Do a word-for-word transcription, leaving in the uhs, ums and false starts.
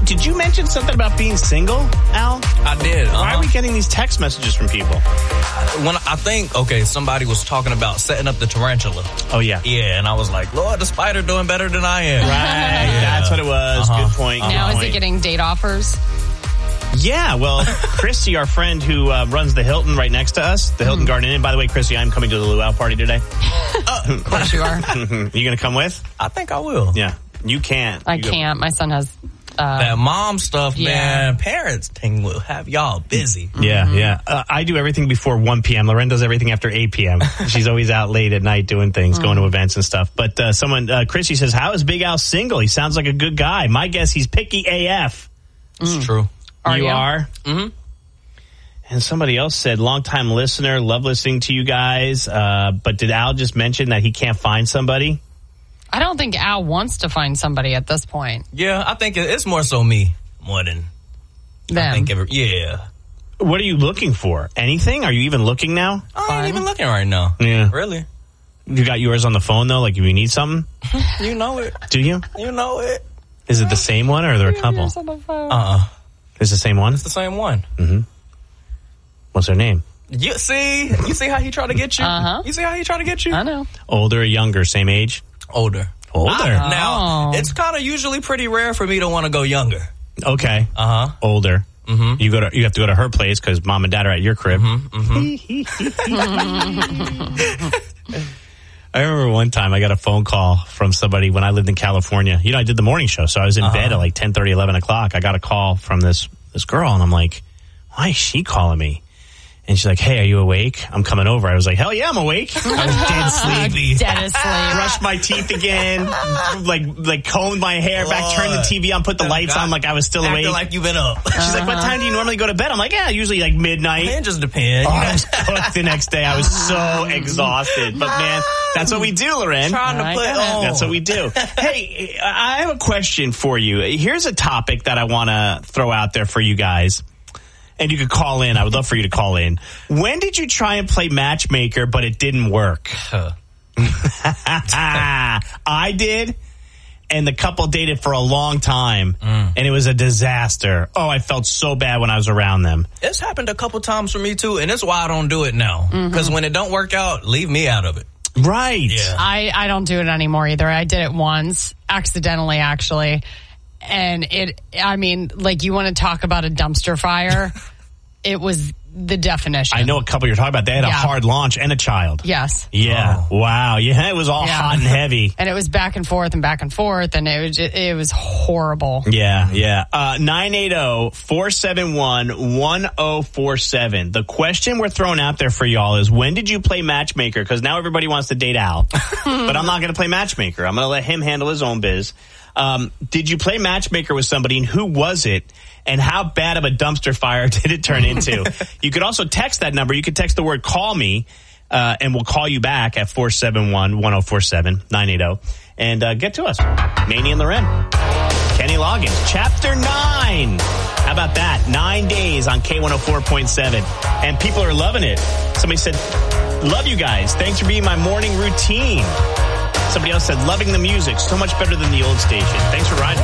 did you mention something about being single, Al? I did. Uh-huh. Why are we getting these text messages from people? When I think, okay, somebody was talking about setting up the tarantula. Oh, yeah. Yeah, and I was like, Lord, the spider doing better than I am. Right, yeah. That's what it was. Uh-huh. Good point. Now Good is point. he getting date offers? Yeah, well, Chrissy, our friend who uh, runs the Hilton right next to us, the Hilton mm. Garden Inn. By the way, Chrissy, I'm coming to the luau party today. uh, of course you are. You going to come with? I think I will. Yeah, you can't. I you can't. Go. My son has... Uh, that mom stuff, yeah. man. Parents thing will have y'all busy. Yeah, mm-hmm. yeah. Uh, I do everything before one p.m. Loren does everything after eight p.m. She's always out late at night doing things, mm. going to events and stuff. But uh, someone, uh, Chrissy says, how is Big Al single? He sounds like a good guy. My guess, he's picky A F. It's mm. true. Are you, you are? Mm-hmm. And somebody else said, long-time listener, love listening to you guys. Uh, but did Al just mention that he can't find somebody? I don't think Al wants to find somebody at this point. Yeah, I think it's more so me more than them. I think every, yeah. What are you looking for? Anything? Are you even looking now? I ain't Fun. even looking right now. Yeah. Really? You got yours on the phone, though? Like, if you need something? You know it. Do you? You know it. Is it the same one, or are there a couple? Uh-uh. It's the same one? It's the same one. Mm-hmm. What's her name? You see? You see how he tried to get you? Uh-huh. You see how he tried to get you? I know. Older or younger? Same age? Older. Older? I, now, Oh. it's kind of usually pretty rare for me to want to go younger. Okay. Uh-huh. Older. Mm-hmm. You go to. You have to go to her place because mom and dad are at your crib. Mm-hmm. Mm-hmm. I remember one time I got a phone call from somebody when I lived in California. You know, I did the morning show, so I was in uh-huh. bed at like ten thirty, eleven o'clock. I got a call from this this girl, and I'm like, why is she calling me? And she's like, hey, are you awake? I'm coming over. I was like, hell yeah, I'm awake. I was dead sleepy. Dead asleep. Brushed my teeth again, like like combed my hair back, turned the T V on, put the lights on like I was still Acting awake. like you've been up. She's like, what time do you normally go to bed? I'm like, yeah, usually like midnight. It just depends. Oh, I was cooked the next day. I was so exhausted. But man, that's what we do, Loren. Trying to put on. That's what we do. Hey, I have a question for you. Here's a topic that I want to throw out there for you guys. And you could call in. I would love for you to call in. When did you try and play matchmaker, but it didn't work? Huh. I did. And the couple dated for a long time. Mm. And it was a disaster. Oh, I felt so bad when I was around them. It's happened a couple times for me, too. And that's why I don't do it now. Because mm-hmm. when it don't work out, leave me out of it. Right. Yeah. I, I don't do it anymore either. I did it once, accidentally, actually. And it, I mean, like, you want to talk about a dumpster fire? It was the definition. I know a couple you're talking about. They had yeah. a hard launch and a child. Yes. Yeah. Oh. Wow. Yeah, it was all yeah. hot and heavy. And it was back and forth and back and forth, and it was just, it was horrible. Yeah, yeah. Uh, nine eight zero, four seven one, one zero four seven. The question we're throwing out there for y'all is, when did you play matchmaker? Because now everybody wants to date Al. But I'm not going to play matchmaker. I'm going to let him handle his own biz. Um, did you play matchmaker with somebody, and who was it? And how bad of a dumpster fire did it turn into? You could also text that number. You could text the word call me, uh, and we'll call you back at four seven one, one zero four seven, nine eight zero. And uh, get to us. Manny and Loren. Kenny Loggins. Chapter nine. How about that? Nine days on K one oh four point seven. And people are loving it. Somebody said, love you guys. Thanks for being my morning routine. Somebody else said, loving the music. So much better than the old station. Thanks for riding.